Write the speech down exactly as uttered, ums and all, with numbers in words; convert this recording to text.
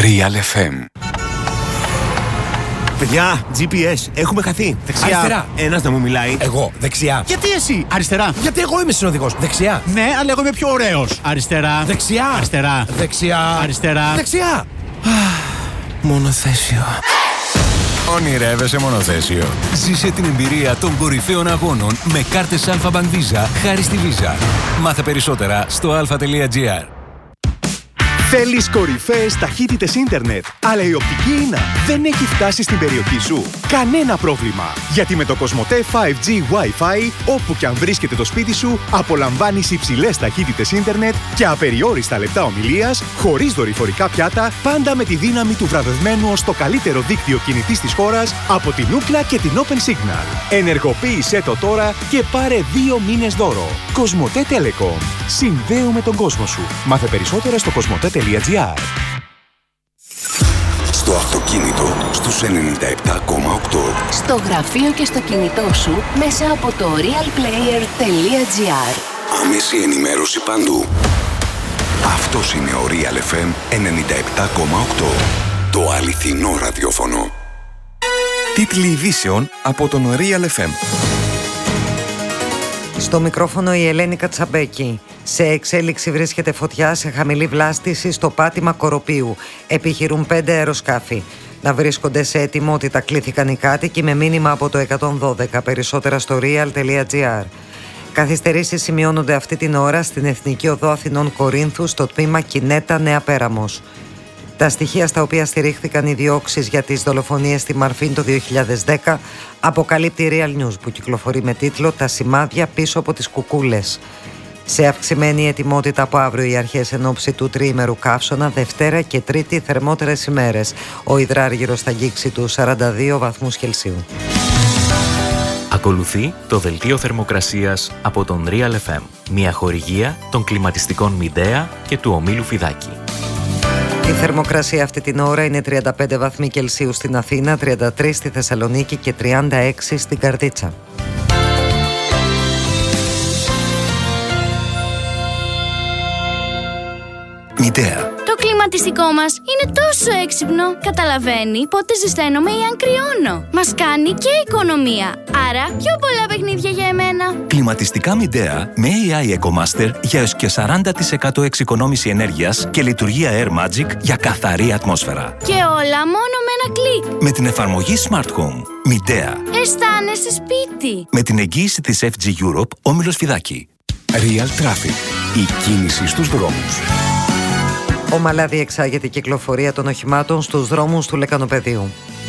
Real εφ εμ. Παιδιά, τζι πι ες, έχουμε χαθεί. Δεξιά. Αριστερά. Ένας να μου μιλάει. Εγώ, δεξιά. Γιατί εσύ, αριστερά. Γιατί εγώ είμαι συνοδηγός. Δεξιά. Ναι, αλλά εγώ είμαι πιο ωραίος. Αριστερά. Δεξιά. Αριστερά. Δεξιά. Αριστερά. Δεξιά. Μονοθέσιο. Ονειρεύεσαι μονοθέσιο. Ζήσε την εμπειρία των κορυφαίων αγώνων με κάρτες Alpha Bank Visa χάρη στη Visa. Μάθε περισσότερα στο αλφα τελεία τζι άρ. Θέλεις κορυφαίες ταχύτητες ίντερνετ, αλλά η οπτική ίνα δεν έχει φτάσει στην περιοχή σου? Κανένα πρόβλημα! Γιατί με το Κοσμοτέ φάιβ τζι Wi-Fi, όπου και αν βρίσκεται το σπίτι σου, απολαμβάνεις υψηλές ταχύτητες ίντερνετ και απεριόριστα λεπτά ομιλίας, χωρίς δορυφορικά πιάτα, πάντα με τη δύναμη του βραβευμένου ως το καλύτερο δίκτυο κινητής της χώρας από την Ookla και την Open Signal. Ενεργοποίησέ το τώρα και πάρε δύο μήνες δώρο. Κοσμοτέ Telecom. Συνδέουμε τον κόσμο σου. Μάθε περισσότερα στο κοσμοτέ τελεία τζι άρ. Στο αυτοκίνητο στους ενενήντα επτά κόμμα οκτώ. Στο γραφείο και στο κινητό σου μέσα από το realplayer τελεία τζι άρ. Άμεση ενημέρωση παντού. Αυτός είναι ο Real εφ εμ ενενήντα επτά κόμμα οκτώ. Το αληθινό ραδιόφωνο. Τίτλοι ειδήσεων από τον Real εφ εμ. Στο μικρόφωνο η Ελένη Κατσαμπέκη. Σε εξέλιξη βρίσκεται φωτιά σε χαμηλή βλάστηση στο πάτημα Κοροπίου. Επιχειρούν πέντε αεροσκάφη. Να βρίσκονται σε ετοιμότητα κλήθηκαν οι κάτοικοι με μήνυμα από το εκατόν δώδεκα. Περισσότερα στο real τελεία τζι άρ. Καθυστερήσεις σημειώνονται αυτή την ώρα στην Εθνική Οδό Αθηνών Κορίνθου στο τμήμα Κινέτα Νέα Πέραμος. Τα στοιχεία στα οποία στηρίχθηκαν οι διώξεις για τις δολοφονίες στη Μαρφίν το δύο χιλιάδες δέκα αποκαλύπτει Real News, που κυκλοφορεί με τίτλο «Τα σημάδια πίσω από τις κουκούλες». Σε αυξημένη ετοιμότητα από αύριο οι αρχές εν ώψη του τριήμερου καύσωνα, Δευτέρα και Τρίτη θερμότερες ημέρες. Ο υδράργυρος θα αγγίξει τους σαράντα δύο βαθμούς Κελσίου. Ακολουθεί το δελτίο θερμοκρασίας από τον Real εφ εμ, μια χορηγία των κλιματιστικών Midea και του ομίλου Φιδάκη. Η θερμοκρασία αυτή την ώρα είναι τριάντα πέντε βαθμοί Κελσίου στην Αθήνα, τριάντα τρία στη Θεσσαλονίκη και τριάντα έξι στην Καρδίτσα. Midea. Το κλιματιστικό μας είναι τόσο έξυπνο. Καταλαβαίνει πότε ζεσταίνομαι ή αν κρυώνω. Μας κάνει και οικονομία. Άρα πιο πολλά παιχνίδια για εμένα. Κλιματιστικά Midea με έι άι EcoMaster για έως και σαράντα τοις εκατό εξοικονόμηση ενέργειας και λειτουργία Air Magic για καθαρή ατμόσφαιρα. Και όλα μόνο με ένα κλικ. Με την εφαρμογή Smart Home. Midea. Αισθάνεσαι σπίτι. Με την εγγύηση της εφ τζι Europe, όμιλος Φιδάκη. Real Traffic. Η κίνηση στους δρόμους. Ομαλά διεξάγεται η κυκλοφορία των οχημάτων στους δρόμους του Λεκανοπεδίου.